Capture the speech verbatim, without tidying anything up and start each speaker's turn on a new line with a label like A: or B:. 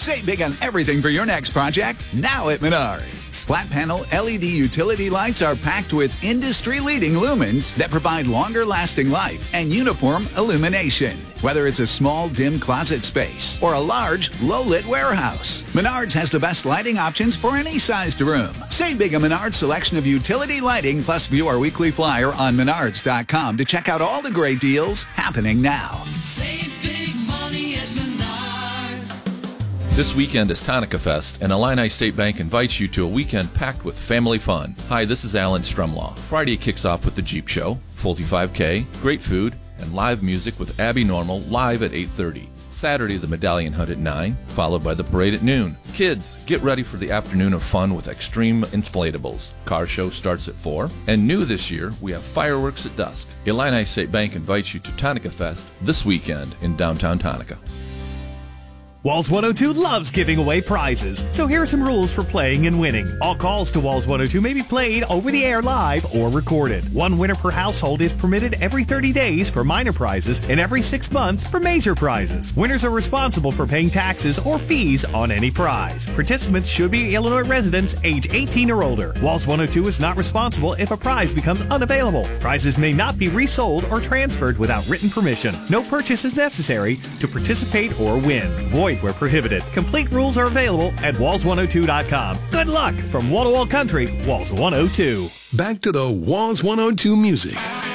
A: Save big on everything for your next project now at Menards. Flat panel L E D utility lights are packed with industry-leading lumens that provide longer lasting life and uniform illumination. Whether it's a small, dim closet space or a large, low-lit warehouse, Menards has the best lighting options for any sized room. Save big on Menards' selection of utility lighting, plus view our weekly flyer on menards dot com to check out all the great deals happening now.
B: Save big money at Menards.
C: This weekend is Tonica Fest, and Illini State Bank invites you to a weekend packed with family fun. Hi, this is Alan Strumlaw. Friday kicks off with the Jeep Show, Fulty five K, great food, and live music with Abby Normal live at eight thirty. Saturday, the Medallion Hunt at nine, followed by the parade at noon. Kids, get ready for the afternoon of fun with extreme inflatables. Car show starts at four. And new this year, we have fireworks at dusk. Illini State Bank invites you to Tonica Fest this weekend in downtown Tonica.
D: Walls one oh two loves giving away prizes, so here are some rules for playing and winning. All calls to Walls one oh two may be played over the air live or recorded. One winner per household is permitted every thirty days for minor prizes and every six months for major prizes. Winners are responsible for paying taxes or fees on any prize. Participants should be Illinois residents age eighteen or older. Walls one oh two is not responsible if a prize becomes unavailable. Prizes may not be resold or transferred without written permission. No purchase is necessary to participate or win. Void where prohibited. Complete rules are available at walls one oh two dot com. Good luck from Wall to Wall Country, Walls one oh two.
E: Back to the Walls one oh two music.